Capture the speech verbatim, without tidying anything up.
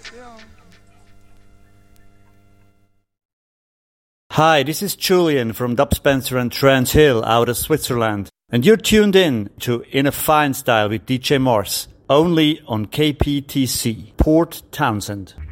Hi, this is Julian from Dub Spencer and Trent Hill out of Switzerland, and you're tuned in to In a Fine Style with D J Mars, only on K P T C, Port Townsend.